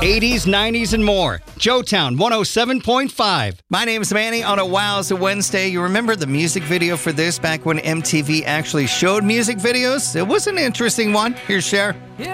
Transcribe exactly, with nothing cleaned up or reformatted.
eighties, nineties, and more. Joetown one oh seven point five. My name's Manny on a Wow's Wednesday. You remember the music video for this back when M T V actually showed music videos? It was an interesting one. Here's Cher.